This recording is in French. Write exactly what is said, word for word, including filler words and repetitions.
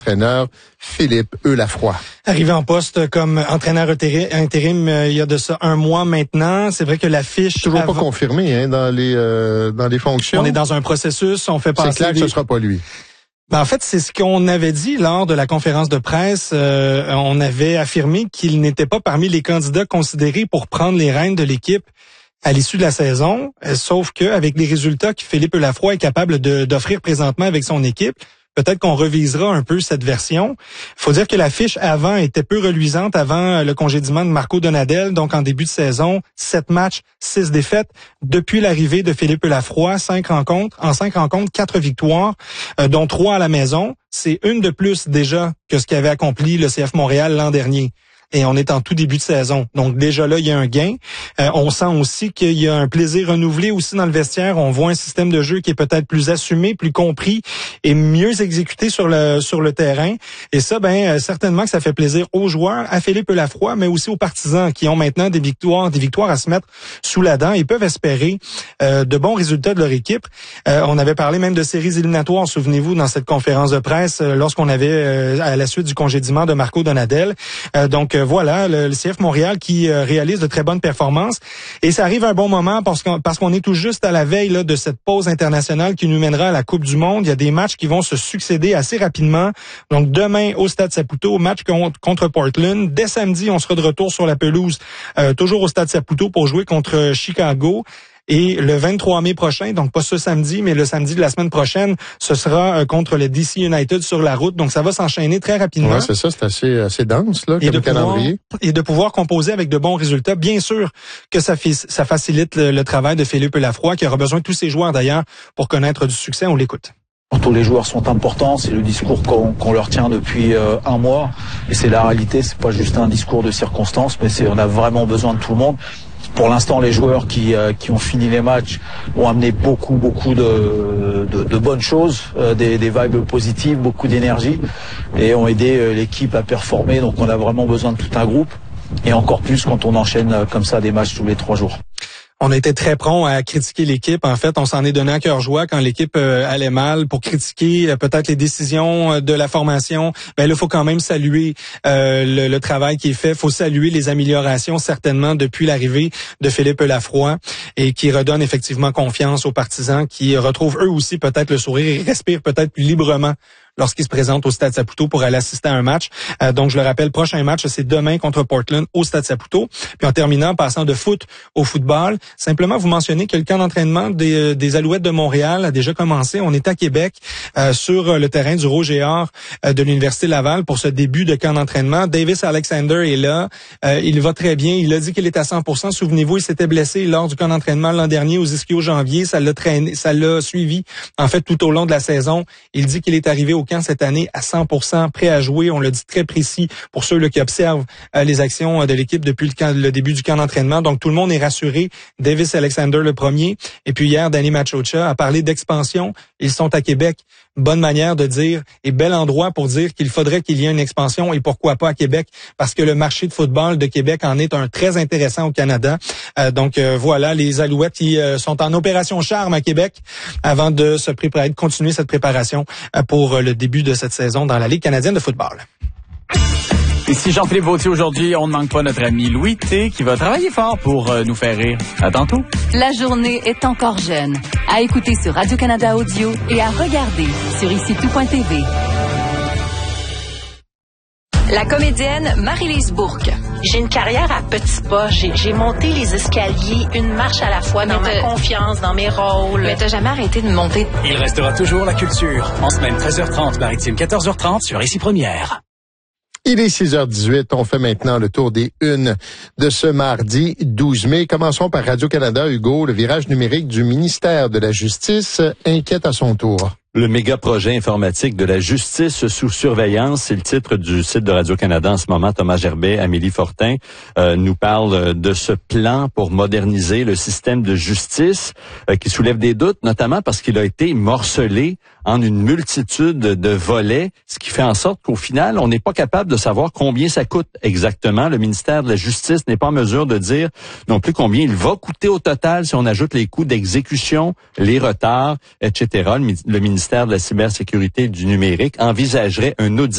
Entraîneur Philippe Eulafroy. Arrivé en poste comme entraîneur intérim euh, il y a de ça un mois maintenant, c'est vrai que la fiche toujours avant... pas confirmé hein, dans les euh, dans les fonctions. On est dans un processus, on fait passer. C'est clair les... que ce sera pas lui. Ben en fait, c'est ce qu'on avait dit lors de la conférence de presse. Euh, on avait affirmé qu'il n'était pas parmi les candidats considérés pour prendre les rênes de l'équipe à l'issue de la saison, euh, sauf que avec les résultats que Philippe Eulafroy est capable de, d'offrir présentement avec son équipe, peut-être qu'on revisera un peu cette version. Il faut dire que la fiche avant était peu reluisante avant le congédiement de Marco Donadel. Donc, en début de saison, sept matchs, six défaites. Depuis l'arrivée de Philippe Eulafroy, cinq rencontres. En cinq rencontres, quatre victoires, euh, dont trois à la maison. C'est une de plus déjà que ce qu'avait accompli le C F Montréal l'an dernier. Et on est en tout début de saison. Donc déjà là, il y a un gain. Euh, on sent aussi qu'il y a un plaisir renouvelé aussi dans le vestiaire. On voit un système de jeu qui est peut-être plus assumé, plus compris et mieux exécuté sur le sur le terrain. Et ça, ben euh, certainement que ça fait plaisir aux joueurs, à Philippe Eulafroy, mais aussi aux partisans qui ont maintenant des victoires, des victoires à se mettre sous la dent. Ils peuvent espérer euh, de bons résultats de leur équipe. Euh, on avait parlé même de séries éliminatoires, souvenez-vous, dans cette conférence de presse, euh, lorsqu'on avait euh, à la suite du congédiement de Marco Donadel. Euh, donc voilà, le, le C F Montréal qui euh, réalise de très bonnes performances. Et ça arrive à un bon moment parce qu'on, parce qu'on est tout juste à la veille là, de cette pause internationale qui nous mènera à la Coupe du Monde. Il y a des matchs qui vont se succéder assez rapidement. Donc demain au Stade Saputo, match contre, contre Portland. Dès samedi, on sera de retour sur la pelouse, euh, toujours au Stade Saputo pour jouer contre Chicago. Et le vingt-trois mai prochain, donc pas ce samedi, mais le samedi de la semaine prochaine, ce sera euh, contre le D C United sur la route. Donc ça va s'enchaîner très rapidement. Ouais, c'est ça, c'est assez assez dense là, et comme de calendrier. Pouvoir, et de pouvoir composer avec de bons résultats. Bien sûr que ça, ça facilite le, le travail de Philippe Eulafroy, qui aura besoin de tous ses joueurs d'ailleurs pour connaître du succès. On l'écoute. Tous les joueurs sont importants, c'est le discours qu'on, qu'on leur tient depuis euh, un mois. Et c'est la réalité, c'est pas juste un discours de circonstance, mais c'est on a vraiment besoin de tout le monde. Pour l'instant, les joueurs qui euh, qui ont fini les matchs ont amené beaucoup beaucoup de de, de bonnes choses, euh, des, des vibes positives, beaucoup d'énergie, et ont aidé euh, l'équipe à performer. Donc, on a vraiment besoin de tout un groupe, et encore plus quand on enchaîne euh, comme ça des matchs tous les trois jours. On a été très prompt à critiquer l'équipe. En fait, on s'en est donné à cœur joie quand l'équipe euh, allait mal pour critiquer euh, peut-être les décisions euh, de la formation. Ben là, il faut quand même saluer euh, le, le travail qui est fait. Il faut saluer les améliorations certainement depuis l'arrivée de Philippe Eulafroy et qui redonne effectivement confiance aux partisans qui retrouvent eux aussi peut-être le sourire et respirent peut-être plus librement lorsqu'ils se présentent au Stade Saputo pour aller assister à un match. Euh, donc, je le rappelle, prochain match, c'est demain contre Portland au Stade Saputo. Puis en terminant, passant de foot au football, simplement vous mentionnez que le camp d'entraînement des, des Alouettes de Montréal a déjà commencé. On est à Québec, euh, sur le terrain du Rouge et Or euh, de l'Université Laval pour ce début de camp d'entraînement. Davis Alexander est là. Euh, il va très bien. Il a dit qu'il est à cent pour cent. Souvenez-vous, il s'était blessé lors du camp d'entraînement l'an dernier aux ischio-jambiers. Ça l'a traîné, ça l'a suivi, en fait, tout au long de la saison. Il dit qu'il est arrivé au camp cette année à cent pour cent, prêt à jouer. On le dit très précis pour ceux là, qui observent euh, les actions de l'équipe depuis le, camp, le début du camp d'entraînement. Donc, tout le monde est rassuré. Davis Alexander le premier. Et puis hier, Danny Machocha a parlé d'expansion. Ils sont à Québec. Bonne manière de dire et bel endroit pour dire qu'il faudrait qu'il y ait une expansion et pourquoi pas à Québec, parce que le marché de football de Québec en est un très intéressant au Canada. Euh, donc euh, voilà, les Alouettes qui euh, sont en opération charme à Québec avant de se préparer, de continuer cette préparation euh, pour euh, le début de cette saison dans la Ligue canadienne de football. Ici Jean-Philippe Vautier. Aujourd'hui, on ne manque pas notre ami Louis T qui va travailler fort pour euh, nous faire rire. À tantôt. La journée est encore jeune. À écouter sur Radio-Canada Audio et à regarder sur ici tout point t v. La comédienne Marie-Lise Bourque. J'ai une carrière à petits pas. J'ai, j'ai monté les escaliers une marche à la fois dans ma confiance, dans mes rôles. Mais t'as jamais arrêté de monter. Il restera toujours la culture. En semaine treize heures trente, maritime quatorze heures trente sur Ici Première. Il est six heures dix-huit. On fait maintenant le tour des unes de ce mardi douze mai. Commençons par Radio-Canada. Hugo, le virage numérique du ministère de la Justice inquiète à son tour. Le méga projet informatique de la justice sous surveillance, c'est le titre du site de Radio-Canada en ce moment. Thomas Gerbet, Amélie Fortin euh, nous parlent de ce plan pour moderniser le système de justice euh, qui soulève des doutes, notamment parce qu'il a été morcelé en une multitude de volets, ce qui fait en sorte qu'au final, on n'est pas capable de savoir combien ça coûte exactement. Le ministère de la Justice n'est pas en mesure de dire non plus combien il va coûter au total si on ajoute les coûts d'exécution, les retards, et cetera. Le ministère de la Cybersécurité et du numérique envisagerait un audit